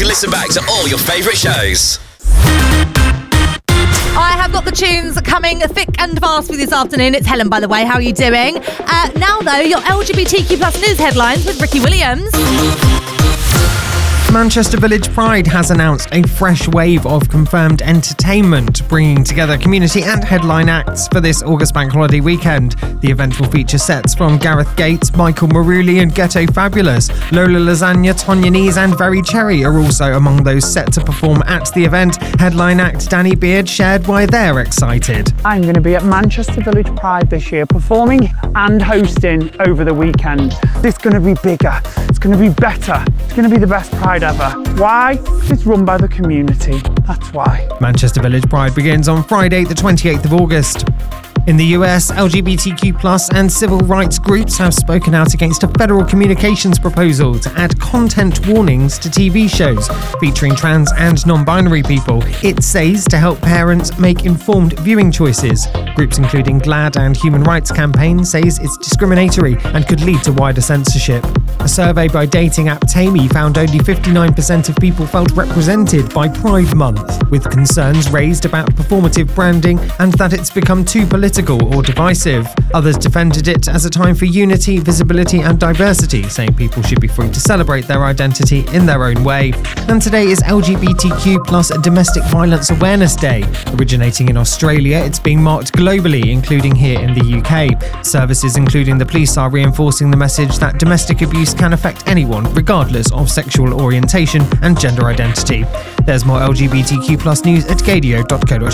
listen back to all your favourite shows. I have got the tunes coming thick and fast for this afternoon. It's Helen, by the way. How are you doing? Now, though, your LGBTQ plus news headlines with Ricky Williams. Manchester Village Pride has announced a fresh wave of confirmed entertainment, bringing together community and headline acts for this August bank holiday weekend. The event will feature sets from Gareth Gates, Michael Maruli and Ghetto Fabulous. Lola Lasagna, Tonya Nees and Very Cherry are also among those set to perform at the event. Headline act Danny Beard shared why they're excited. I'm going to be at Manchester Village Pride this year, performing and hosting over the weekend. It's going to be bigger, it's going to be better, it's going to be the best Pride ever. Why? It's run by the community. That's why. Manchester Village Pride begins on Friday, the 28th of August. In the US, LGBTQ+ and civil rights groups have spoken out against a federal communications proposal to add content warnings to TV shows featuring trans and non-binary people. It says to help parents make informed viewing choices. Groups including GLAAD and Human Rights Campaign says it's discriminatory and could lead to wider censorship. A survey by dating app Tammy found only 59% of people felt represented by Pride Month, with concerns raised about performative branding and that it's become too political or divisive. Others defended it as a time for unity, visibility and diversity, saying people should be free to celebrate their identity in their own way. And today is LGBTQ+ Domestic Violence Awareness Day. Originating in Australia, it's being marked globally, including here in the UK. Services including the police are reinforcing the message that domestic abuse can affect anyone, regardless of sexual orientation and gender identity. There's more LGBTQ+ news at gadio.co.uk.